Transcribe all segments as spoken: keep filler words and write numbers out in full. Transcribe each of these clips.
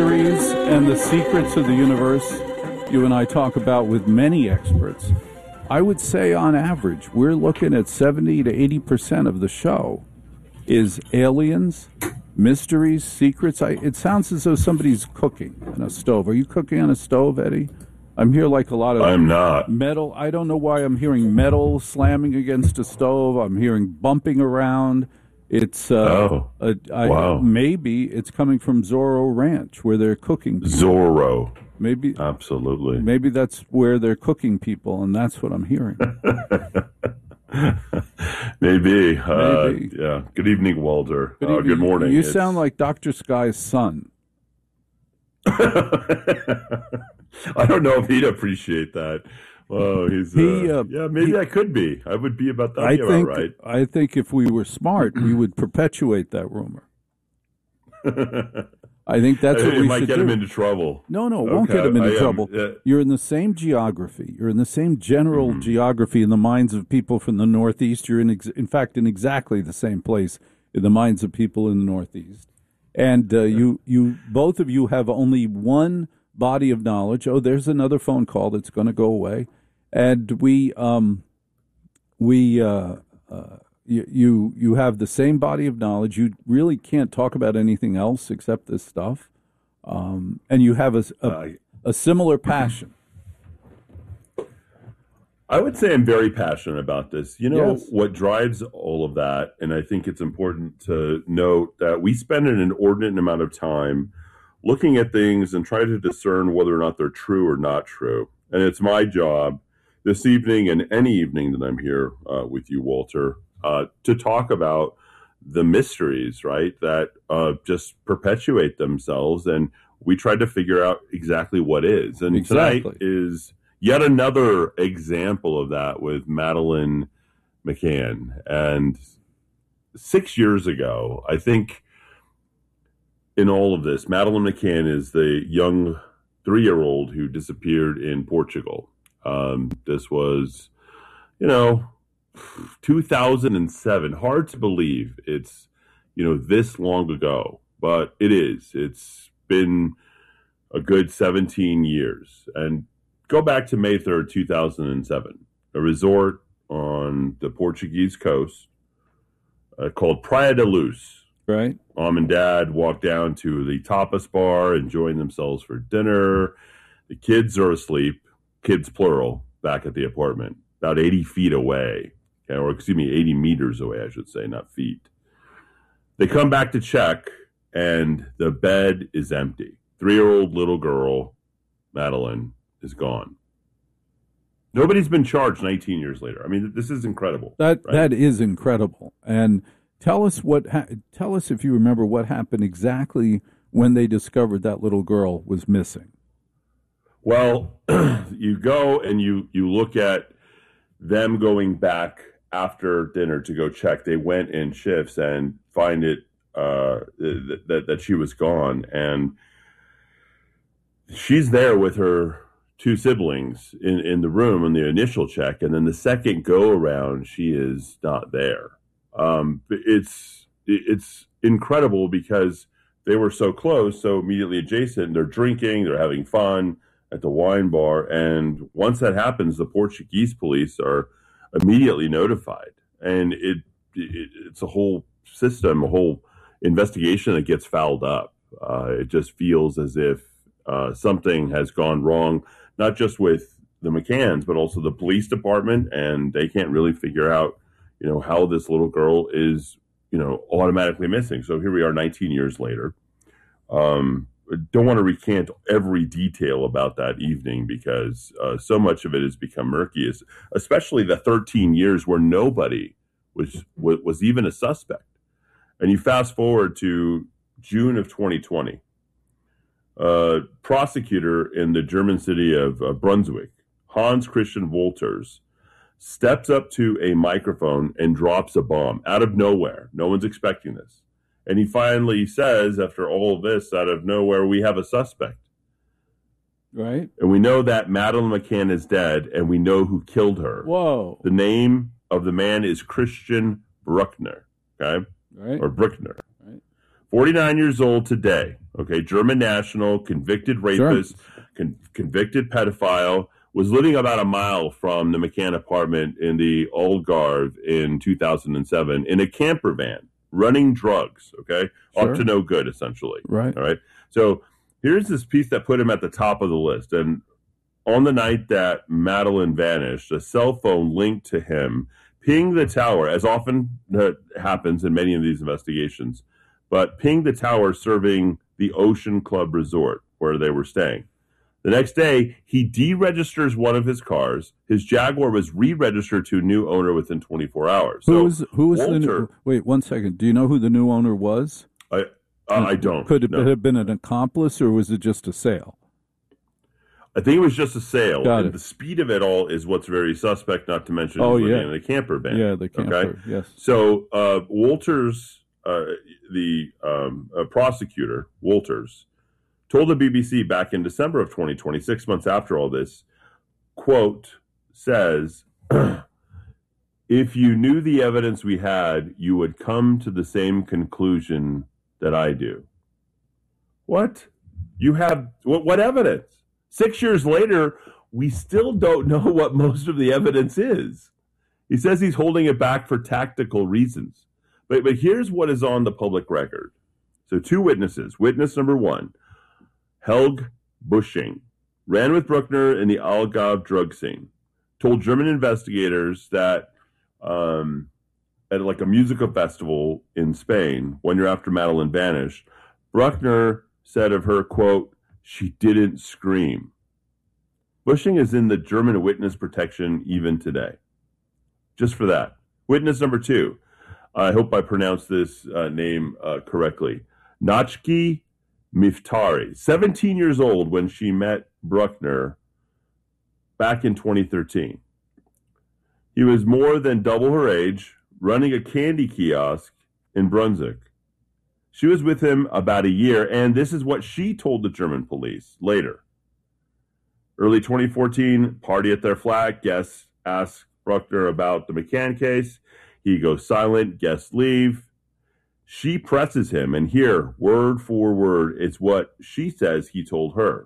mysteries and the secrets of the universe you and I talk about with many experts. I would say on average, we're looking at seventy to eighty percent of the show is aliens, mysteries, secrets. I, it sounds as though somebody's cooking on a stove. Are you cooking on a stove, Eddie? I'm here like a lot of I'm not. metal. I don't know why I'm hearing metal slamming against a stove. I'm hearing bumping around. It's uh, oh, a, I, wow. Maybe it's coming from Zorro Ranch where they're cooking. Zorro. Maybe. Absolutely. Maybe that's where they're cooking people, and that's what I'm hearing. Maybe. Uh, Maybe. Yeah. Good evening, Walter. Good, uh, evening. Good morning. You it's... sound like Doctor Sky's son. I don't know if he'd appreciate that. Oh, he's he, uh, uh, yeah. Maybe he, I could be. I would be about that. I be think. About right. I think if we were smart, we would perpetuate that rumor. I think that's what it we might should get do. him into trouble. No, no, it won't okay. get him into I, trouble. Um, uh, You're in the same geography. You're in the same general mm-hmm. geography in the minds of people from the Northeast. You're in, ex- in fact, in exactly the same place in the minds of people in the Northeast. And uh, you, you, both of you have only one body of knowledge. Oh, there's another phone call that's going to go away, and we, um, we, uh, uh, you, you, you have the same body of knowledge. You really can't talk about anything else except this stuff, um, and you have a, a, uh, a similar passion. I would say I'm very passionate about this. You know, Yes. what drives all of that, and I think it's important to note that we spend an inordinate amount of time looking at things and trying to discern whether or not they're true or not true. And it's my job this evening and any evening that I'm here uh, with you, Walter, uh, to talk about the mysteries, right, that uh, just perpetuate themselves. And we try to figure out exactly what is. And Exactly. tonight is yet another example of that with Madeleine McCann. And six years ago, I think in all of this, Madeleine McCann is the young three-year-old who disappeared in Portugal. Um, this was, you know, two thousand seven. Hard to believe it's, you know, this long ago, but it is. It's been a good seventeen years. And go back to May third, two thousand seven, a resort on the Portuguese coast uh, called Praia da Luz. Right. Mom and Dad walk down to the tapas bar, enjoying themselves for dinner. The kids are asleep, kids plural, back at the apartment, about eighty feet away, okay, or excuse me, eighty meters away, I should say, not feet. They come back to check, and the bed is empty. Three-year-old little girl, Madeleine, is gone. Nobody's been charged nineteen years later. I mean, this is incredible. That right? that is incredible. And tell us what ha- tell us if you remember what happened exactly when they discovered that little girl was missing. Well, you go and you you look at them going back after dinner to go check. They went in shifts and find it uh, th- that that she was gone, and she's there with her two siblings in, in the room in the initial check, and then the second go around, she is not there. Um, it's it's incredible because they were so close, so immediately adjacent. They're drinking, they're having fun at the wine bar, and once that happens, the Portuguese police are immediately notified, and it, it it's a whole system, a whole investigation that gets fouled up. Uh, it just feels as if uh, something has gone wrong, not just with the McCanns, but also the police department, and they can't really figure out, you know, how this little girl is, you know, automatically missing. So here we are nineteen years later. Um, don't want to recant every detail about that evening because uh, so much of it has become murky, especially the thirteen years where nobody was, was, was even a suspect. And you fast forward to June of twenty twenty. A prosecutor in the German city of uh, Brunswick, Hans Christian Wolters, steps up to a microphone and drops a bomb out of nowhere. No one's expecting this. And he finally says, after all of this, out of nowhere, we have a suspect. Right. And we know that Madeleine McCann is dead, and we know who killed her. Whoa. The name of the man is Christian Bruckner, okay? Right. Or Bruckner. Right. forty-nine years old today. Okay, German national, convicted rapist, con- convicted pedophile, was living about a mile from the McCann apartment in the Algarve in two thousand seven in a camper van, running drugs, okay? Sure. Up to no good, essentially. Right. All right. So here's this piece that put him at the top of the list. And on the night that Madeleine vanished, a cell phone linked to him pinged the tower, as often uh, happens in many of these investigations, but pinged the tower serving the Ocean Club Resort where they were staying. The next day, he deregisters one of his cars. His Jaguar was re-registered to a new owner within twenty-four hours. Who so was who was Walter, the new, wait one second? Do you know who the new owner was? I uh, I don't. Could it no. have been an accomplice, or was it just a sale? I think it was just a sale. Got and it. The speed of it all is what's very suspect. Not to mention, Oh, he's living yeah. in a camper van. Yeah, the camper. Okay? Yes. So uh, Walters, uh, the um, uh, prosecutor, Walters, told the B B C back in December of twenty twenty, six months after all this, quote, says, if you knew the evidence we had, you would come to the same conclusion that I do. What? You have, what, what evidence? Six years later, we still don't know what most of the evidence is. He says he's holding it back for tactical reasons. But, but here's what is on the public record. So two witnesses. Witness number one, Helge Busching, ran with Bruckner in the Algarve drug scene, told German investigators that um, at like a musical festival in Spain, one year after Madeleine vanished, Bruckner said of her, quote, she didn't scream. Busching is in the German witness protection even today. Just for that. Witness number two, I hope I pronounced this uh, name uh, correctly, Nachki Miftari, seventeen years old when she met Bruckner back in twenty thirteen. He was more than double her age, running a candy kiosk in Brunswick. She was with him about a year, and this is what she told the German police later. Early twenty fourteen, party at their flat, guests ask Bruckner about the McCann case. He goes silent, guests leave. She presses him, and here, word for word, it's what she says he told her.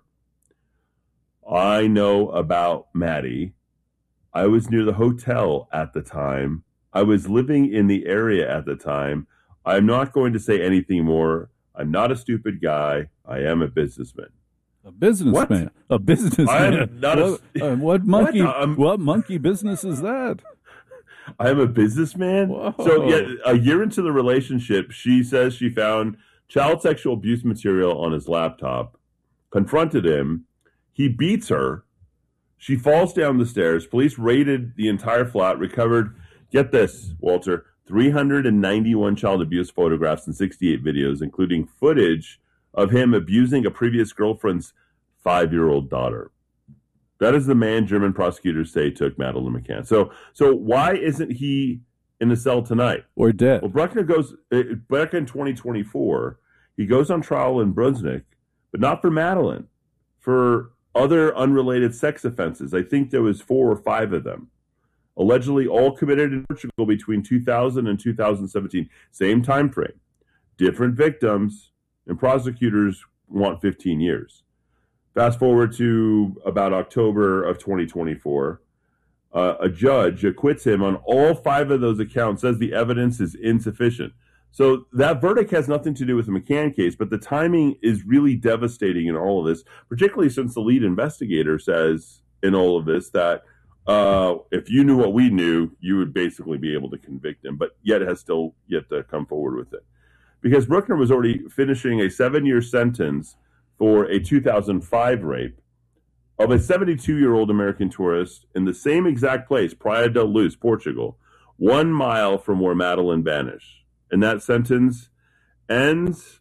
I know about Maddie. I was near the hotel at the time. I was living in the area at the time. I'm not going to say anything more. I'm not a stupid guy. I am a businessman. A businessman. A businessman. I'm not what, a, uh, what monkey? What? What monkey business is that? I am a businessman. Whoa. So, yeah, a year into the relationship, she says she found child sexual abuse material on his laptop, confronted him. He beats her. She falls down the stairs. Police raided the entire flat, recovered, get this, Walter, three hundred ninety-one child abuse photographs and sixty-eight videos, including footage of him abusing a previous girlfriend's five-year-old daughter. That is the man German prosecutors say took Madeleine McCann. So, so why isn't he in the cell tonight? Or dead? Well, Bruckner goes uh, back in twenty twenty-four. He goes on trial in Brunswick, but not for Madeleine, for other unrelated sex offenses. I think there was four or five of them, allegedly all committed in Portugal between two thousand and two thousand seventeen. Same time frame, different victims, and prosecutors want fifteen years. Fast forward to about October of twenty twenty-four. Uh, a judge acquits him on all five of those accounts, says the evidence is insufficient. So that verdict has nothing to do with the McCann case, but the timing is really devastating in all of this, particularly since the lead investigator says in all of this that uh, if you knew what we knew, you would basically be able to convict him, but yet has still yet to come forward with it. Because Bruckner was already finishing a seven-year sentence for a two thousand five rape of a seventy-two-year-old American tourist in the same exact place, Praia da Luz, Portugal, one mile from where Madeleine vanished. And that sentence ends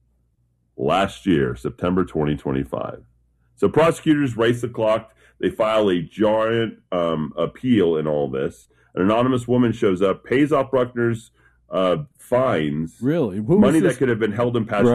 last year, September twenty twenty-five. So prosecutors race the clock. They file a giant um, appeal in all this. An anonymous woman shows up, pays off Bruckner's uh, fines, Really? Who money was this? that could have been held in past